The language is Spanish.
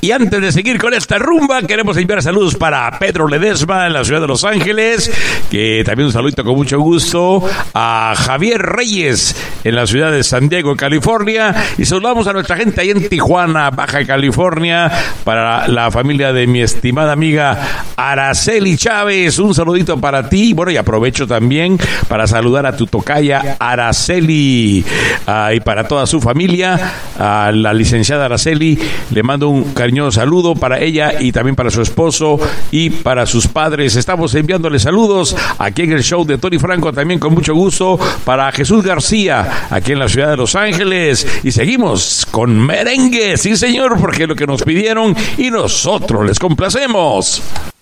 Y antes de seguir con esta rumba, queremos enviar saludos para Pedro Ledesma en la ciudad de Los Ángeles, que también un saludito con mucho gusto, a Javier Reyes en la ciudad de San Diego, California, y saludamos a nuestra gente ahí en Tijuana, Baja California, para la familia de mi estimada amiga Araceli Chávez, un saludito para ti. Bueno, y aprovecho también para saludar a tu tocaya Araceli, y para toda su familia, a la licenciada Araceli, le mando un cariñoso saludo para ella y también para su esposo y para sus padres. Estamos enviándole saludos aquí en el show de Tony Franco, también con mucho gusto para Jesús García, aquí en la ciudad de Los Ángeles. Y seguimos con merengue, sí señor, porque es lo que nos pidieron y nosotros les complacemos.